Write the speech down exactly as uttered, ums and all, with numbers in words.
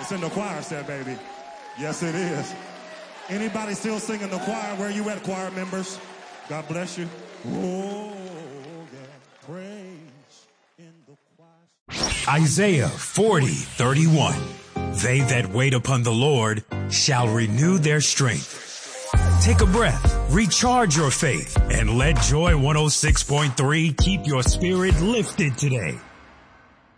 It's in the choir set, baby. Yes, it is. Anybody still singing the choir? Where you at, choir members? God bless you. Oh, yeah. Praise in the choir. Isaiah forty thirty-one. They that wait upon the Lord shall renew their strength. Take a breath, recharge your faith, and let Joy one oh six point three keep your spirit lifted today.